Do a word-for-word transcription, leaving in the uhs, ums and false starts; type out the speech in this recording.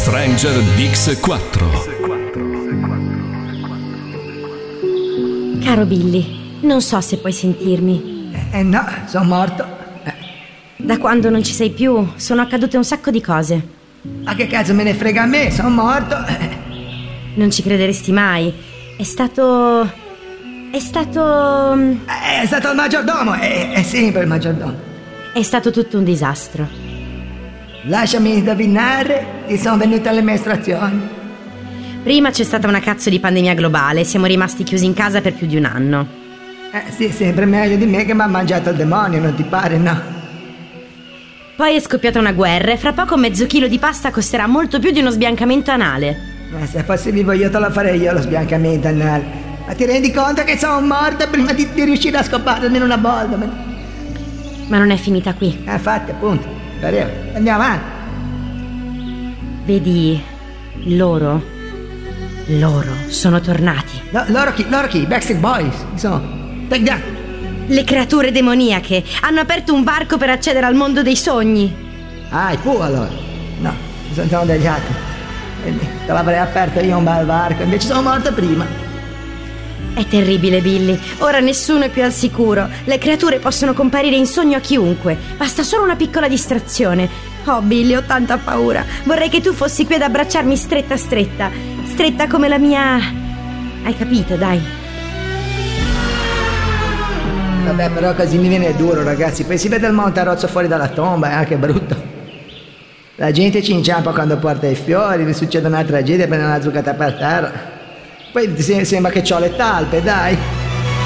Stranger Things quattro. Caro Billy, non so se puoi sentirmi. Eh, eh no, sono morto. Eh. Da quando non ci sei più, sono accadute un sacco di cose. Ma che cazzo me ne frega a me, sono morto. Eh. Non ci crederesti mai. È stato... È stato... Eh, è stato il maggiordomo, è, è sempre il maggiordomo. È stato tutto un disastro. Lasciami indovinare, ti sono venute le mestruazioni. Prima c'è stata una cazzo di pandemia globale, siamo rimasti chiusi in casa per più di un anno. Eh sì, sempre meglio di me che mi ha mangiato il demonio, non ti pare, no? Poi è scoppiata una guerra e fra poco mezzo chilo di pasta costerà molto più di uno sbiancamento anale. Eh, se fossi vivo io te lo farei io lo sbiancamento anale. Ma ti rendi conto che sono morto prima di, di riuscire a scopare almeno una volta? Ma non è finita qui. Eh, infatti, appunto. Pareva. Andiamo avanti. Vedi, loro, loro sono tornati. L- loro chi? Loro chi? Backstreet Boys, insomma. Take that. Le creature demoniache hanno aperto un varco per accedere al mondo dei sogni. Ah, i Pooh allora. No, mi sono degli altri. Te l'avrei aperto io un bel varco, invece sono morto prima. È terribile, Billy. Ora nessuno è più al sicuro. Le creature possono comparire in sogno a chiunque. Basta solo una piccola distrazione. Oh, Billy, ho tanta paura. Vorrei che tu fossi qui ad abbracciarmi stretta stretta. Stretta come la mia... Hai capito, dai. Vabbè, però così mi viene duro, ragazzi. Poi si vede il montarozzo fuori dalla tomba, è anche brutto. La gente ci inciampa quando porta i fiori, vi succede una tragedia per una zuccata per terra. Poi sembra che c'ho le talpe, dai.